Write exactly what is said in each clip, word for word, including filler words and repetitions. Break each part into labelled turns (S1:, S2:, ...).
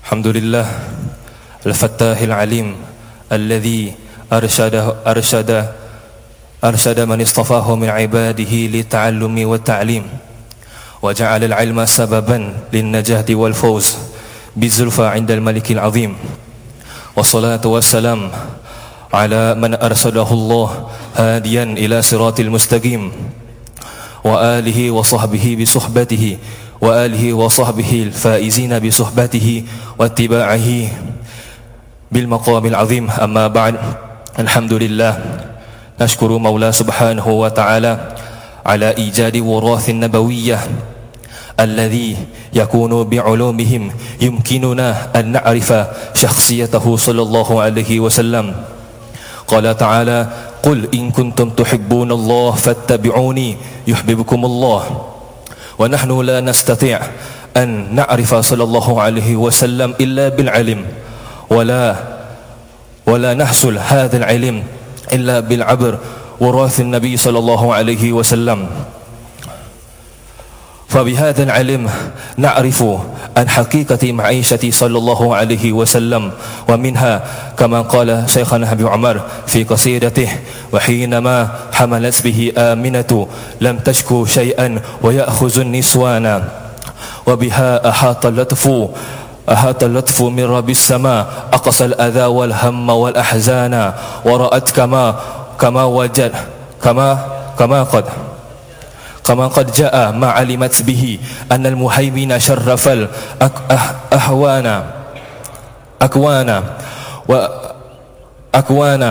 S1: Alhamdulillah Al-Fattahil Alim Alladhi arsyada arsyada arsyada man istafahu min ibadihi li ta'allumi wa ta'lim wa ja'ala al-ilma sababan lin najahti wal fawz bizulfa 'inda al-malik al-'azim wa salatu wassalam ala man arsadahu Allah hadiyan ila siratil mustaqim wa alihi wa sahbihi bi suhbatihi wa alihi wa sahbihi al-faizina bi suhbatihi wa ittiba'ihi bil maqamil azim. Amma ba'd. Alhamdulillah nashkuru Maula subhanahu wa ta'ala ala ijadi wurathin nabawiyyah alladhi yakunu bi'ulumihim yumkinuna an na'rifa shakhsiyatahu sallallahu alaihi wasallam. Qala ta'ala qul in kuntum tuhibbuna Allah fattabi'uni yuhibbukum Allah. ونحن لا نستطيع أن نعرف صلى الله عليه وسلم إلا بالعلم ولا ولا نحصل هذا العلم إلا بالعبر وراث النبي صلى الله عليه وسلم. فبهذا العلم نعرف عن حقيقة معيشة صلى الله عليه وسلم، ومنها كما قال شيخنا أبي عمر في قصيدته وحينما حملت به آمنة لم تشكو شيئا ويأخذ النسوان وبها أحاط اللطف أحاط اللطف من رب السماء أقصى الأذى والهم والأحزان ورأت كما كما وجد كما كما قد كما قد جاء ما علمت به أن المهيمن شرف الأهوان أكوانا وأكوانا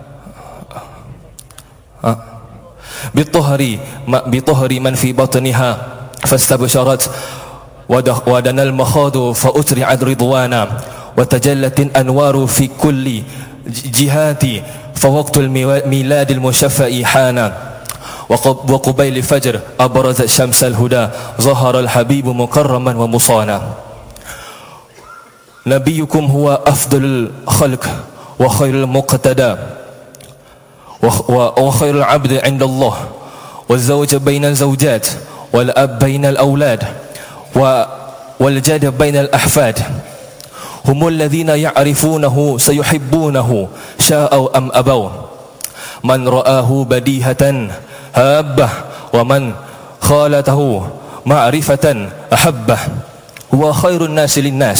S1: بالطهر بطهر من في بطنها فاستبشرت ودنا المخاض فأسرعت رضوانا وتجلت الأنوار في كل جهات فوقت الميلاد المشفى حانا وقبيل الفجر أبرز شمس الهدى ظهر الحبيب مكرما ومصانا. نبيكم هو أفضل الخلق وخير المقتدى وخير العبد عند الله والزوج بين الزوجات والأب بين الأولاد والجد بين الأحفاد. هم الذين يعرفونه سيحبونه شاءوا أم أبوا. من رآه بديهة هابه ومن خالته معرفة أحبه. هو خير الناس للناس.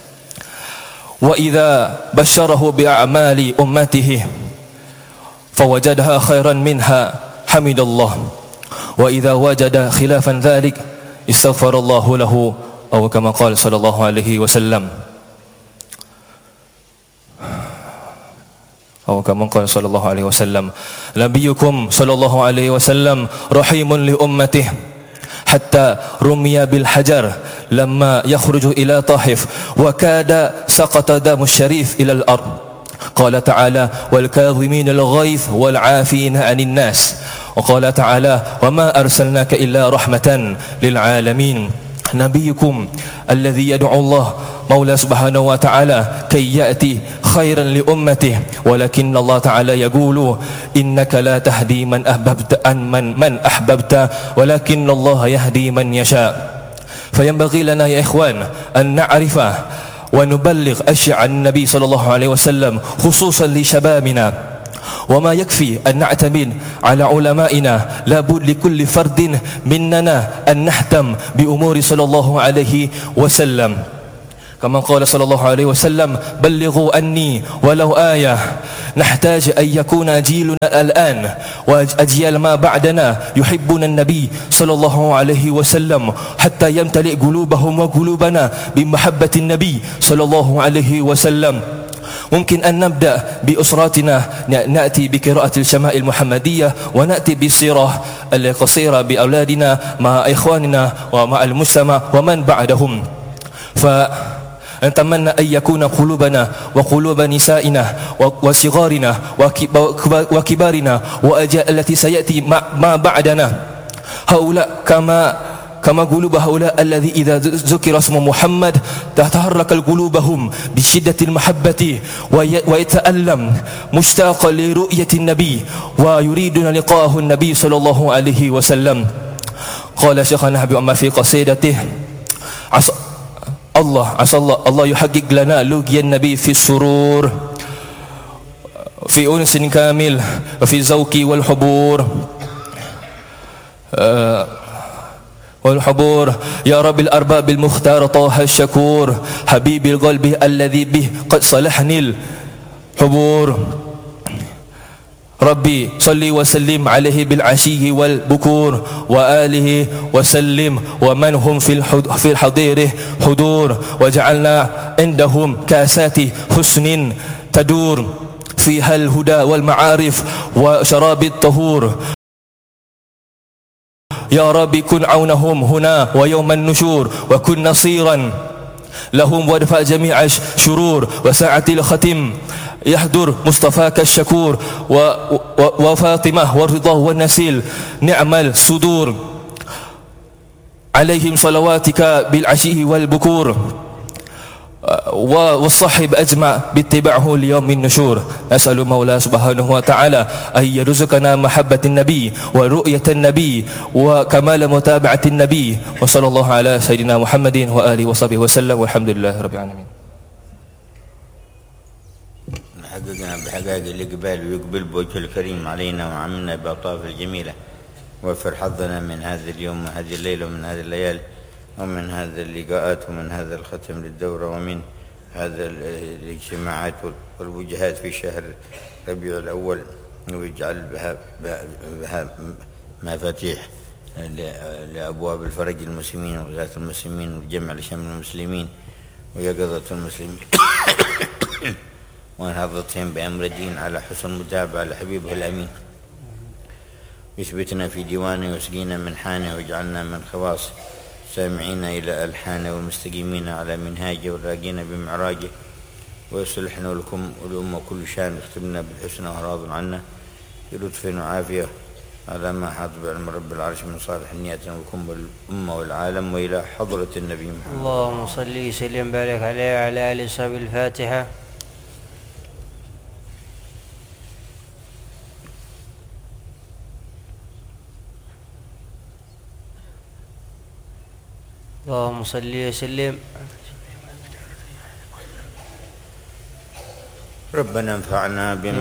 S1: وإذا بشره بأعمال أمته فوجدها خيرا منها حمد الله، وإذا وجد خلافا ذلك استغفر الله له، أو كما قال صلى الله عليه وسلم أو كما قال صلى الله عليه وسلم نبيكم صلى الله عليه وسلم رحيم لأمته حتى رمي بالحجر لما يخرج إلى طائف وكاد سقط دم الشريف إلى الأرض. قال تعالى والكاظمين الغيظ والعافين عن الناس. وقال تعالى وما أرسلناك إلا رحمة للعالمين. نبيكم الذي يدعو الله مولى سبحانه وتعالى كي يأتي خيرا لأمته، ولكن الله تعالى يقول إنك لا تهدي من أحببت أن من, من أحببت ولكن الله يهدي من يشاء. فينبغي لنا يا إخوان أن نعرف ونبلغ أشياء عن النبي صلى الله عليه وسلم خصوصا لشبابنا. وما يكفي أن نعتمد على علمائنا، لابد لكل فرد مننا أن نهتم بأمور صلى الله عليه وسلم. كما قال صلى الله عليه وسلم بلغوا أني ولو آية. نحتاج أن يكون جيلنا الآن وأجيال ما بعدنا يحبون النبي صلى الله عليه وسلم حتى يمتلئ قلوبهم وقلوبنا بمحبة النبي صلى الله عليه وسلم. ممكن أن نبدأ بأسراتنا، نأتي بقراءة الشمائل المحمدية ونأتي بالسيرة القصيرة بأولادنا مع إخواننا ومع المجتمع ومن بعدهم. فنتمنى أن يكون قلوبنا وقلوب نسائنا وصغارنا وكبارنا وأجيال التي سيأتي ما بعدنا هؤلاء كما كما قلوب هؤلاء الذي إذا ذكر اسم محمد تتحرك قلوبهم بشدة المحبة ويتألم مشتاقا لرؤية النبي ويريدون لقاءه النبي صلى الله عليه وسلم. قال شيخنا أبي عمر في قصيدته الله عسى الله الله يحقق لنا لقي النبي في السرور في أنس كامل وفي زوق والحبور آه والحبور يا رب الأرباب المختار طه الشكور حبيب القلب الذي به قد صلحني الحبور ربي صلي وسلم عليه بالعشي والبكور وآله وسلم ومن هم في الحضير حضور وجعلنا عندهم كاسات حسن تدور فيها الهدى والمعارف وشراب الطهور يا رب كن عونهم هنا ويوم النشور وكن نصيرا لهم وادفع جميع الشرور وساعة الختم يحضر مصطفاك الشكور وفاطمة والرضا والنسيل نعم الصدور عليهم صلواتك بالعشي والبكور والصحب أجمع باتباعه ليوم النشور. أسأل مولاه سبحانه وتعالى أن يرزقنا محبة النبي ورؤية النبي وكمال متابعة النبي وصلى الله على سيدنا محمد وآله وصحبه وسلم والحمد لله رب العالمين.
S2: حققنا بحقائق الإقبال ويقبل بوجه الكريم علينا وعمنا بأطاف الجميلة وفر حظنا من هذا اليوم وهذه الليلة ومن هذه الليالي ومن هذا اللقاءات ومن هذا الختم للدورة ومن هذا الاجتماعات والوجهات في شهر ربيع الأول ويجعل بها, بها مفاتيح لأبواب الفرج المسلمين وغاية المسلمين والجمع لشمل المسلمين ويقظة المسلمين ونهضتهم بأمر الدين على حسن متابعة لحبيبه الأمين يثبتنا في ديوانه ويسقينا من حانه ويجعلنا من خواص سامعين إلى ألحانه والمستقيمين على منهاجه والراقين بمعراجه ويصلحنا لكم والأمة كل شان يختمنا بالحسنى وراض عنا بلطف وعافية على ما حاط بعلم رب العرش من صالح النيات لكم والأمة والعالم وإلى حضرة النبي محمد.
S3: اللهم صل وسلم وبارك عليه وعلى آله وصحبه. الفاتحة. اللهم صل وسلم.
S2: ربنا انفعنا بما